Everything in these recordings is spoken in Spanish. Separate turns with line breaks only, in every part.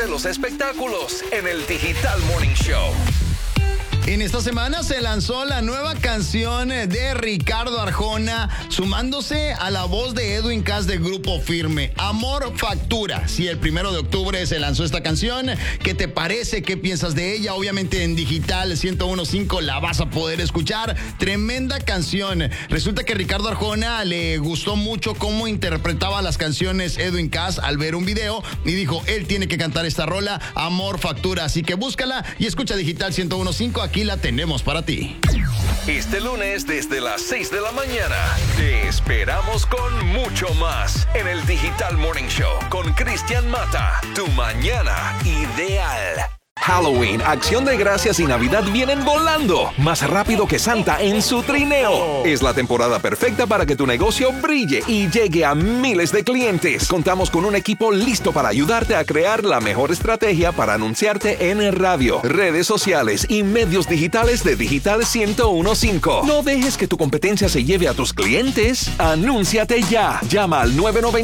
de los espectáculos en el Digital Morning Show.
En esta semana se lanzó la nueva canción de Ricardo Arjona, sumándose a la voz de Edwin Cass de Grupo Firme, Amor Factura. Sí, el 1 de octubre se lanzó esta canción. ¿Qué te parece? ¿Qué piensas de ella? Obviamente en Digital 101.5 la vas a poder escuchar. Tremenda canción. Resulta que Ricardo Arjona le gustó mucho cómo interpretaba las canciones Edwin Cass al ver un video y dijo, él tiene que cantar esta rola, Amor Factura. Así que búscala y escucha Digital 101.5. Aquí la tenemos para ti.
Este lunes desde las 6 de la mañana te esperamos con mucho más en el Digital Morning Show con Cristian Mata. Tu mañana ideal. Halloween, Acción de Gracias y Navidad vienen volando, más rápido que Santa en su trineo. Es la temporada perfecta para que tu negocio brille y llegue a miles de clientes. Contamos con un equipo listo para ayudarte a crear la mejor estrategia para anunciarte en el radio, redes sociales y medios digitales de Digital 101.5. No dejes que tu competencia se lleve a tus clientes. Anúnciate ya. Llama al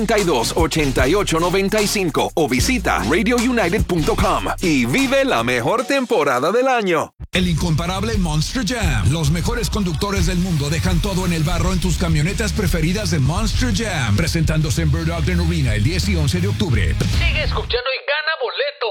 992-8895 o visita radiounited.com y vive la mejor temporada del año.
El incomparable Monster Jam. Los mejores conductores del mundo dejan todo en el barro en tus camionetas preferidas de Monster Jam. Presentándose en Bird Ogden Arena el 10 y 11 de octubre.
Sigue escuchando